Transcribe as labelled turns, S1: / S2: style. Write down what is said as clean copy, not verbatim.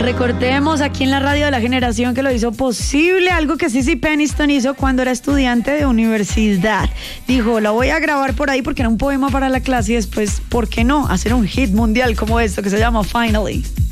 S1: Recordemos aquí en la radio de la generación que lo hizo posible, algo que Sissy Peniston hizo cuando era estudiante de universidad. Dijo, la voy a grabar por ahí porque era un poema para la clase y después, ¿por qué no? Hacer un hit mundial como esto que se llama Finally.